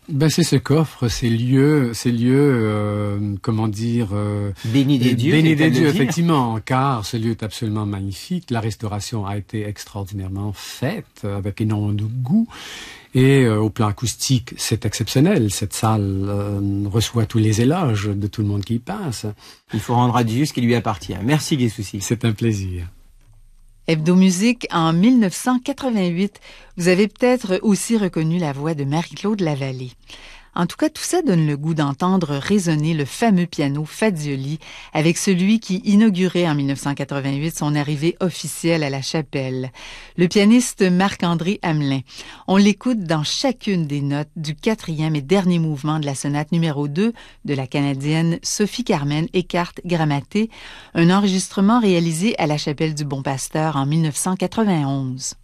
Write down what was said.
Ben c'est ce qu'offrent ces lieux, comment dire, bénis des dieux, effectivement, car ce lieu est absolument magnifique. La restauration a été extraordinairement faite, avec énormément de goût. Et au plan acoustique, c'est exceptionnel. Cette salle reçoit tous les éloges de tout le monde qui y passe. Il faut rendre à Dieu ce qui lui appartient. Merci Guy Soucy. C'est un plaisir. Hebdo-Musique en 1988. Vous avez peut-être aussi reconnu la voix de Marie-Claude Lavallée. En tout cas, tout ça donne le goût d'entendre résonner le fameux piano Fazioli avec celui qui inaugurait en 1988 son arrivée officielle à la chapelle, le pianiste Marc-André Hamelin. On l'écoute dans chacune des notes du 4e et dernier mouvement de la sonate numéro 2 de la Canadienne Sophie-Carmen Eckart-Grammaté, un enregistrement réalisé à la chapelle du Bon Pasteur en 1991.